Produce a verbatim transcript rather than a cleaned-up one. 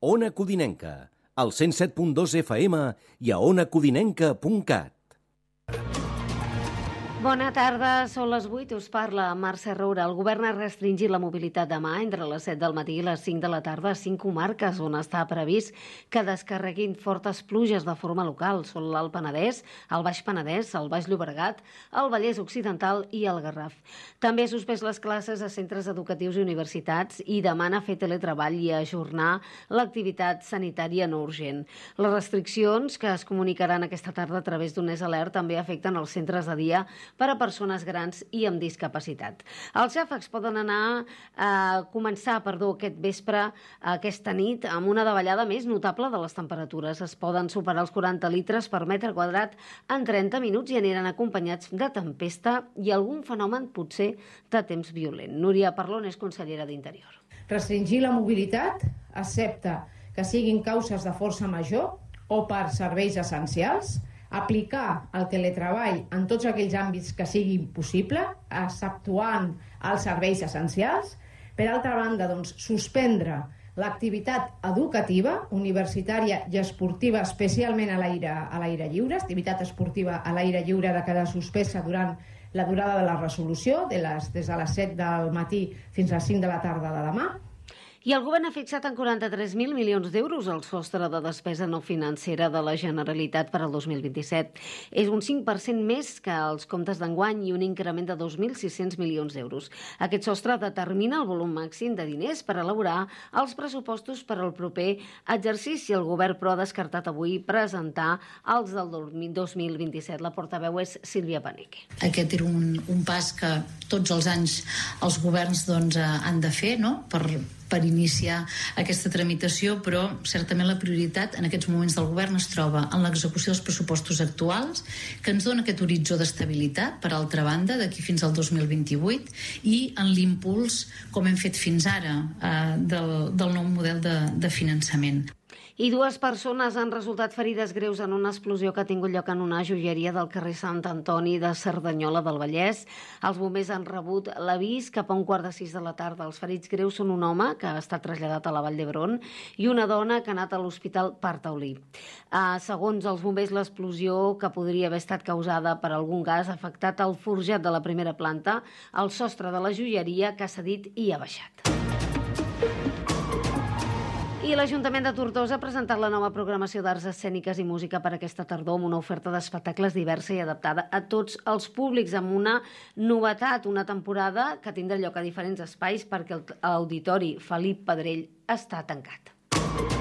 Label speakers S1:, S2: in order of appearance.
S1: Ona Codinenca, al cent set punt dos F M i a ona codinenca punt cat.
S2: Bona tarda, són les vuit, us parla Mercè Roura. El govern ha restringit la mobilitat demà entre les set del matí i les cinc de la tarda a cinc comarques on està previst que descarreguin fortes pluges de forma local. Són l'Alt Penedès, el Baix Penedès, el Baix Llobregat, el Vallès Occidental i el Garraf. També ha suspès les classes a centres educatius i universitats i demana fer teletreball i ajornar l'activitat sanitària no urgent. Les restriccions que es comunicaran aquesta tarda a través d'un S Alert també afecten els centres de dia per a persones grans i amb discapacitat. Els xàfecs poden anar a començar perdó, aquest vespre, aquesta nit, amb una davallada més notable de les temperatures. Es poden superar els quaranta litres per metre quadrat en trenta minuts i aniran acompanyats de tempesta i algun fenomen potser de temps violent. Núria Parlon és consellera d'Interior.
S3: Restringir la mobilitat, excepte que siguin causes de força major o per serveis essencials, aplicar el teletreball en tots aquells àmbits que sigui possible, exceptuant els serveis essencials. Per altra banda, doncs, suspendre l'activitat educativa, universitària i esportiva, especialment a l'aire a l'aire lliure, activitat esportiva a l'aire lliure ha de quedar suspesa durant la durada de la resolució, de les, des de les set del matí fins a les cinc de la tarda de demà.
S2: I el govern ha fixat en quaranta-tres mil milions d'euros el sostre de despesa no financera de la Generalitat per al dos mil vint-i-set. És un cinc per cent més que els comptes d'enguany i un increment de dos mil sis-cents milions d'euros. Aquest sostre determina el volum màxim de diners per elaborar els pressupostos per al proper exercici. El govern, però, ha descartat avui presentar els del dos mil vint-i-set. La portaveu és Sílvia Paneque.
S4: Aquest era un, un pas que tots els anys els governs doncs, han de fer, no?, per per iniciar aquesta tramitació, però certament la prioritat en aquests moments del govern es troba en l'execució dels pressupostos actuals, que ens dona aquest horitzó d'estabilitat, per altra banda, d'aquí fins al dos mil vint-i-vuit, i en l'impuls, com hem fet fins ara, eh, del, del nou model de, de finançament.
S2: I dues persones han resultat ferides greus en una explosió que ha tingut lloc en una joieria del carrer Sant Antoni de Cerdanyola del Vallès. Els bombers han rebut l'avís cap a un quart de sis de la tarda. Els ferits greus són un home que ha estat traslladat a la Vall d'Hebron i una dona que ha anat a l'Hospital Partaulí. Uh, segons els bombers, l'explosió, que podria haver estat causada per algun gas, ha afectat el forjat de la primera planta, el sostre de la joieria, que ha cedit i ha baixat. I l'Ajuntament de Tortosa ha presentat la nova programació d'arts escèniques i música per aquesta tardor amb una oferta d'espectacles diversa i adaptada a tots els públics, amb una novetat, una temporada que tindrà lloc a diferents espais perquè l'Auditori Felip Pedrell està tancat.